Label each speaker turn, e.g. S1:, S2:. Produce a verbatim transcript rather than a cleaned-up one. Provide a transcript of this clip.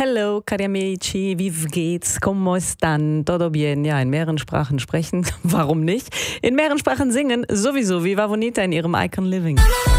S1: Hello, cari amici, wie geht's? ¿Cómo están? Todo bien? Ja, in mehreren Sprachen sprechen, warum nicht? In mehreren Sprachen singen, sowieso, wie war Bonita in ihrem Icon Living.